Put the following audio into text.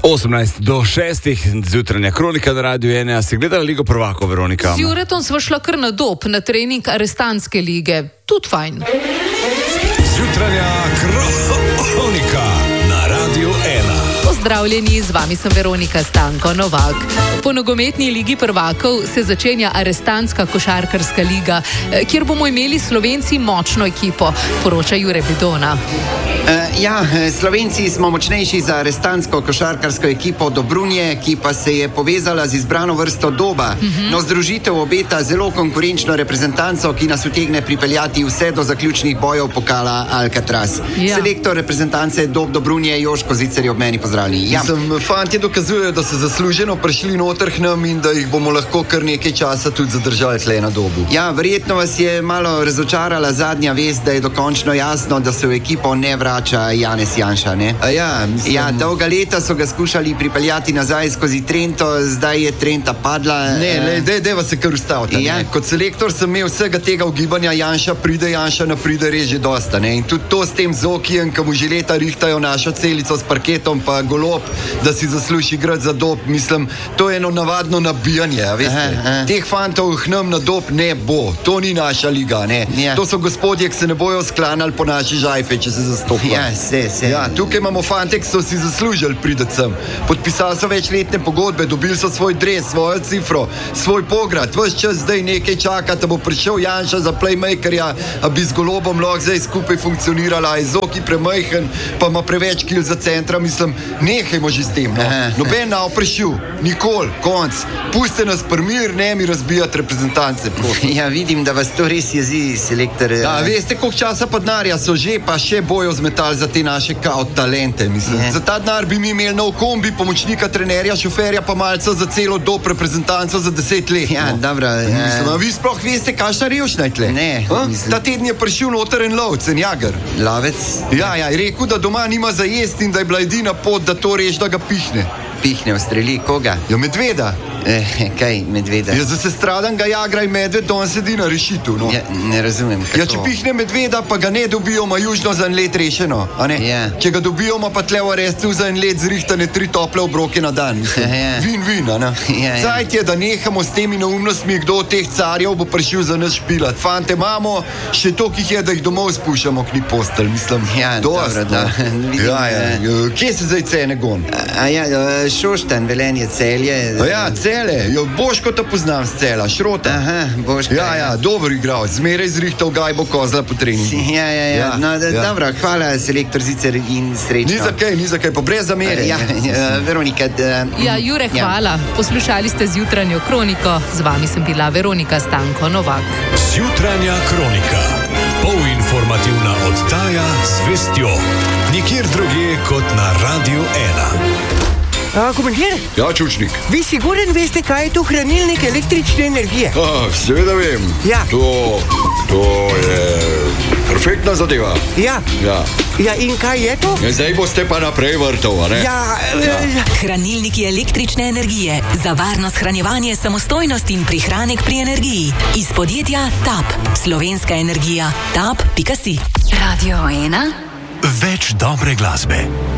18 do 6, zjutranja kronika na Radiu 1. Si gledala Ligo prvakov, Veronika? Z Juretom sva šla kar na Dob, na trening arestantske lige. Tudi fajn. Zjutranja kronika na Radiu 1. Pozdravljeni, z vami sem Veronika Stanko Novak. Po nogometni ligi prvakov se začenja arestantska košarkarska liga, kjer bomo imeli Slovenci močno ekipo, poroča Jure Bidona. Slovenci smo močnejši za arestantsko košarkarsko ekipo Dobrunje, ki pa se je povezala z izbrano vrsto Doba. No, združitev obeta zelo konkurenčno reprezentanco, ki nas utegne pripeljati vse do zaključnih bojev pokala Alcatraz. Selektor reprezentance Dob Dobrunje Joško Zicer je ob meni, pozdravljeni. Fantje dokazujejo, da so zasluženo prišli noter k nam in da jih bomo lahko kar nekaj časa tudi zadržali tle na Dobu. Ja, verjetno vas je malo razočarala zadnja vest, da je dokončno jasno, da se v ekipo ne vrača Janez Janša, ne? Dolga leta so ga skušali pripeljati nazaj skozi Trento, zdaj je Trenta padla. Deva se kar ustaviti. Kot selektor sem imel vsega tega ugibanja, Janša ne pride res že dosta, ne? In tudi to s tem Zokijem, ki mu že leta rihtajo našo celico s parketom, pa Golob, da si zasluži igrati za Dob. Mislim, to je eno navadno nabijanje, veste. Teh fantov k nam na Dob ne bo. To ni naša liga, ne? To so gospodje, ki se ne bojo sklanjali po naši žajfe, če se zastopijo. Tukaj imamo fante, ki so si zaslužili prideti sem. Podpisali so večletne pogodbe, dobili so svoj dres, svojo cifro, svoj pograd. Ves čas zdaj nekaj čaka, da bo prišel Janša za playmakerja, a bi z Golobom lahko zdaj skupaj funkcionirala. Je Zoki premajhen, pa ima preveč kil za centra. Mislim, nehajmo že s tem. Noben na oprešil, nikoli, konc. Puste nas primir, ne mi razbijati reprezentance. Vidim, da vas to res jezi, selektor. Veste, koliko časa pa denarja so že, pa še bojo zmetali za te naše kao talente, mislim. Za ta denar bi mi imeli nov kombi, pomočnika trenerja, šoferja, pa malce za celo Dob reprezentanco za 10 let. Dobro. A vi sploh veste, kakšna revščina je tle? Ne. Ta teden je prišel noter en lovec, en jager. Lovec? Je rekel, da doma nima za jesti in da je bila edina pot, da to reši, da ga pihne. Pihne, ustreli koga? Medveda. Kaj medveda? Za sestradan ga jagra in medved, on sedi na rešitu, no. Ne razumem, kako. Če pihne medveda, pa ga ne dobijoma južno za en let rešeno, a ne? Če ga dobijoma, pa tle v arestu za en let zrihtane 3 tople obroke na dan. Vin, a ne? Zajt je, da nehamo s temi neumnostmi, kdo od teh carjev bo prišel za nas špilat. Fante imamo, še toliko jih je, da jih domov spuščamo k njih postelj, mislim. Dobro, da. Kje se zdaj cene gon? Šoštanj, Velenje, Celje. Boško to poznam z Cela, Šrota. Boško. Dober igral, zmeraj zrihtal gajbo kozla po treningu. Dobro, hvala, selektor Zicer in srečno. Ni za kaj, pa brez zamere. Veronika. Jure, hvala. Poslušali ste zjutranjo kroniko, z vami sem bila Veronika Stanko Novak. Zjutranja kronika, polinformativna oddaja z vestjo, nikjer drugje kot na Radiu 1. Komandir? Čučnik. Vi siguren veste, kaj je to hranilnik električne energije? Seveda vem. To je perfektna zadeva. In kaj je to? Zdaj boste pa naprej vrtov, a ne? Hranilniki električne energije. Za varno shranjevanje, samostojnost in prihranek pri energiji. Iz podjetja TAP. Slovenska energija. TAP.si. Radio 1. Več dobre glasbe.